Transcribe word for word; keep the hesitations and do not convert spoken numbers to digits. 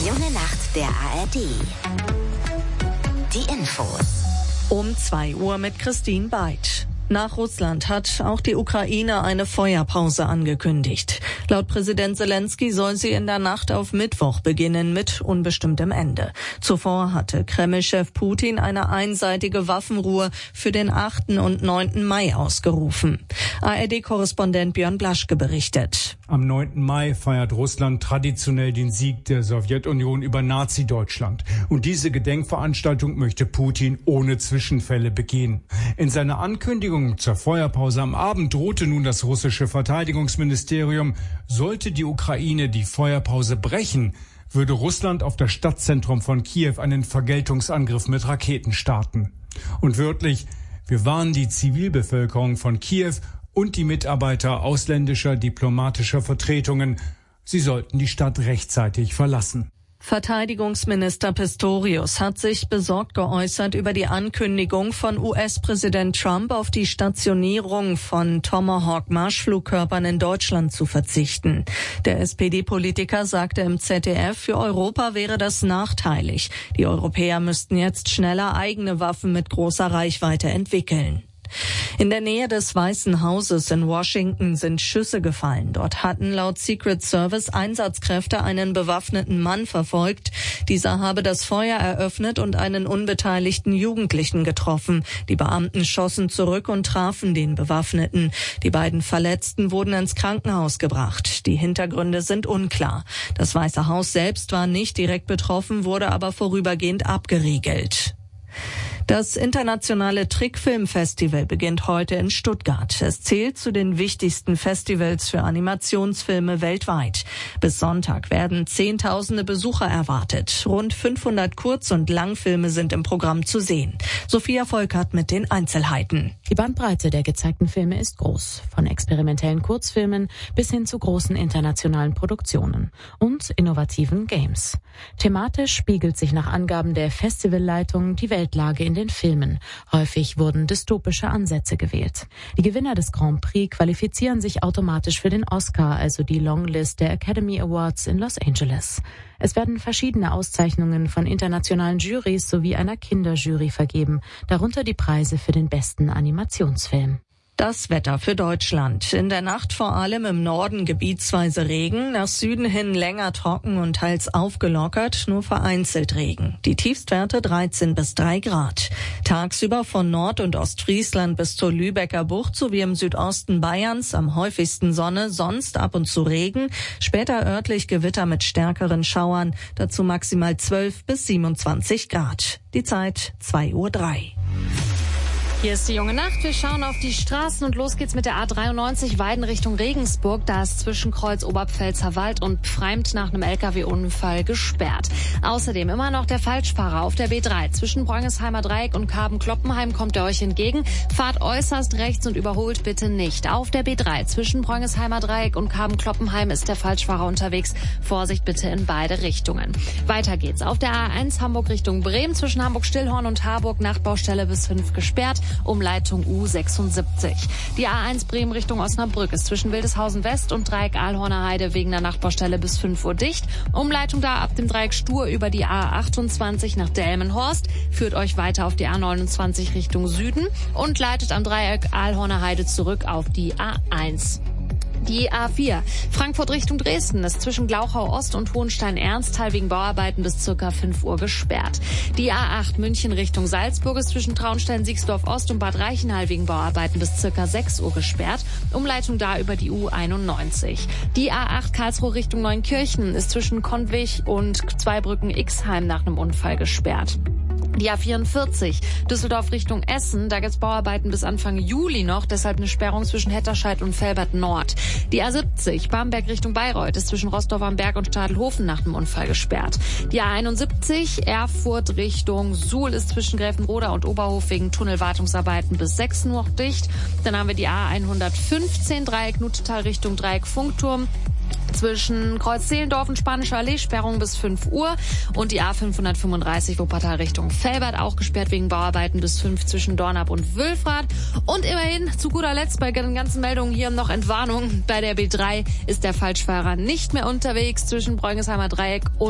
Junge Nacht der A R D. Die Infos. Um zwei Uhr mit Christine Beid. Nach Russland hat auch die Ukraine eine Feuerpause angekündigt. Laut Präsident Selenskyj soll sie in der Nacht auf Mittwoch beginnen mit unbestimmtem Ende. Zuvor hatte Kreml-Chef Putin eine einseitige Waffenruhe für den achten und neunten Mai ausgerufen. A R D-Korrespondent Björn Blaschke berichtet. Am neunten Mai feiert Russland traditionell den Sieg der Sowjetunion über Nazi-Deutschland. Und diese Gedenkveranstaltung möchte Putin ohne Zwischenfälle begehen. In seiner Ankündigung zur Feuerpause am Abend drohte nun das russische Verteidigungsministerium, sollte die Ukraine die Feuerpause brechen, würde Russland auf das Stadtzentrum von Kiew einen Vergeltungsangriff mit Raketen starten. Und wörtlich, wir warnen die Zivilbevölkerung von Kiew und die Mitarbeiter ausländischer diplomatischer Vertretungen, sie sollten die Stadt rechtzeitig verlassen. Verteidigungsminister Pistorius hat sich besorgt geäußert über die Ankündigung von U S-Präsident Trump, auf die Stationierung von Tomahawk-Marschflugkörpern in Deutschland zu verzichten. Der S P D-Politiker sagte im Z D F, für Europa wäre das nachteilig. Die Europäer müssten jetzt schneller eigene Waffen mit großer Reichweite entwickeln. In der Nähe des Weißen Hauses in Washington sind Schüsse gefallen. Dort hatten laut Secret Service Einsatzkräfte einen bewaffneten Mann verfolgt. Dieser habe das Feuer eröffnet und einen unbeteiligten Jugendlichen getroffen. Die Beamten schossen zurück und trafen den Bewaffneten. Die beiden Verletzten wurden ins Krankenhaus gebracht. Die Hintergründe sind unklar. Das Weiße Haus selbst war nicht direkt betroffen, wurde aber vorübergehend abgeriegelt. Das internationale Trickfilmfestival beginnt heute in Stuttgart. Es zählt zu den wichtigsten Festivals für Animationsfilme weltweit. Bis Sonntag werden Zehntausende Besucher erwartet. Rund fünfhundert Kurz- und Langfilme sind im Programm zu sehen. Sophia Volkert mit den Einzelheiten. Die Bandbreite der gezeigten Filme ist groß. Von experimentellen Kurzfilmen bis hin zu großen internationalen Produktionen und innovativen Games. Thematisch spiegelt sich nach Angaben der Festivalleitung die Weltlage in den Filmen. Häufig wurden dystopische Ansätze gewählt. Die Gewinner des Grand Prix qualifizieren sich automatisch für den Oscar, also die Longlist der Academy Awards in Los Angeles. Es werden verschiedene Auszeichnungen von internationalen Jurys sowie einer Kinderjury vergeben, darunter die Preise für den besten Animationsfilm. Das Wetter für Deutschland. In der Nacht vor allem im Norden gebietsweise Regen, nach Süden hin länger trocken und teils aufgelockert, nur vereinzelt Regen. Die Tiefstwerte dreizehn bis drei Grad. Tagsüber von Nord- und Ostfriesland bis zur Lübecker Bucht sowie im Südosten Bayerns am häufigsten Sonne, sonst ab und zu Regen, später örtlich Gewitter mit stärkeren Schauern, dazu maximal zwölf bis siebenundzwanzig Grad. Die Zeit zwei Uhr drei. Hier ist die Junge Nacht. Wir schauen auf die Straßen und los geht's mit der A dreiundneunzig Weiden Richtung Regensburg. Da ist zwischen Kreuz Oberpfälzer Wald und Pfreimt nach einem L K W-Unfall gesperrt. Außerdem immer noch der Falschfahrer auf der B drei. Zwischen Brongensheimer Dreieck und Karben-Kloppenheim kommt er euch entgegen. Fahrt äußerst rechts und überholt bitte nicht. Auf der B drei zwischen Brongensheimer Dreieck und Karben-Kloppenheim ist der Falschfahrer unterwegs. Vorsicht bitte in beide Richtungen. Weiter geht's. Auf der A eins Hamburg Richtung Bremen zwischen Hamburg-Stillhorn und Harburg Nachtbaustelle bis fünf gesperrt. Umleitung U sechsundsiebzig. Die A eins Bremen Richtung Osnabrück ist zwischen Wildeshausen West und Dreieck Ahlhorner Heide wegen der Nachbaustelle bis fünf Uhr dicht. Umleitung da ab dem Dreieck Stur über die A achtundzwanzig nach Delmenhorst, führt euch weiter auf die A neunundzwanzig Richtung Süden und leitet am Dreieck Ahlhorner Heide zurück auf die A eins. Die A vier Frankfurt Richtung Dresden ist zwischen Glauchau Ost und Hohenstein-Ernsthal wegen Bauarbeiten bis circa fünf Uhr gesperrt. Die A acht München Richtung Salzburg ist zwischen Traunstein-Siegsdorf Ost und Bad Reichenhall wegen Bauarbeiten bis circa sechs Uhr gesperrt. Umleitung da über die U einundneunzig. Die A acht Karlsruhe Richtung Neunkirchen ist zwischen Konwig und Zweibrücken-Ixheim nach einem Unfall gesperrt. Die A vierundvierzig Düsseldorf Richtung Essen, da gibt's Bauarbeiten bis Anfang Juli noch, deshalb eine Sperrung zwischen Hetterscheid und Velbert Nord. Die A siebzig Bamberg Richtung Bayreuth ist zwischen Rostow am Berg und Stadelhofen nach einem Unfall gesperrt. Die A einundsiebzig Erfurt Richtung Suhl ist zwischen Gräfenroda und Oberhof wegen Tunnelwartungsarbeiten bis sechs Uhr noch dicht. Dann haben wir die A hundertfünfzehn Dreieck Nutetal Richtung Dreieck Funkturm. Zwischen Kreuz-Zehlendorf und Spanische Allee Sperrung bis fünf Uhr und die A fünfhundertfünfunddreißig Wuppertal Richtung Velbert auch gesperrt wegen Bauarbeiten bis fünf zwischen Dornap und Wülfrath. Und immerhin zu guter Letzt bei den ganzen Meldungen hier noch Entwarnung. Bei der B drei ist der Falschfahrer nicht mehr unterwegs zwischen Bräunisheimer Dreieck und